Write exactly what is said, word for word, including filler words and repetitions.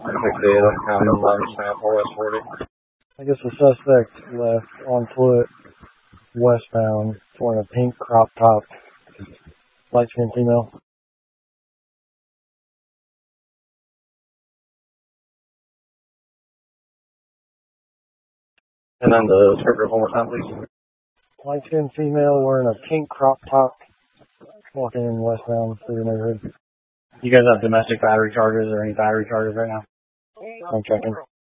six eight, County eleven, Sample, West forty. I guess the suspect left on foot westbound wearing a pink crop top, light skinned female. And then the descriptor one more time, please. Light skinned female wearing a pink crop top, walking in westbound through the neighborhood. You guys have domestic battery charges or any battery charges right now? I'm checking.